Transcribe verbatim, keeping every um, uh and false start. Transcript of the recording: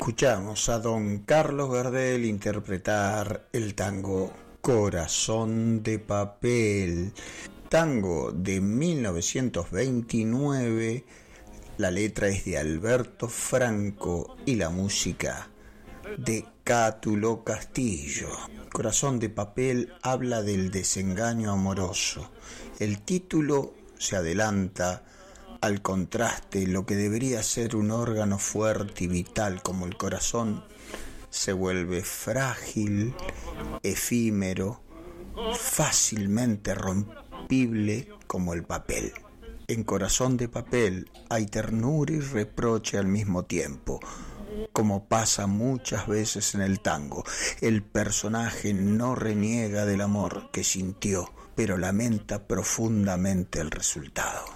Escuchamos a don Carlos Gardel interpretar el tango Corazón de Papel, tango de mil novecientos veintinueve. La letra es de Alberto Franco y la música de Cátulo Castillo. Corazón de Papel habla del desengaño amoroso. El título se adelanta al contraste. Lo que debería ser un órgano fuerte y vital como el corazón se vuelve frágil, efímero, fácilmente rompible como el papel. En Corazón de Papel hay ternura y reproche al mismo tiempo, como pasa muchas veces en el tango. El personaje no reniega del amor que sintió, pero lamenta profundamente el resultado.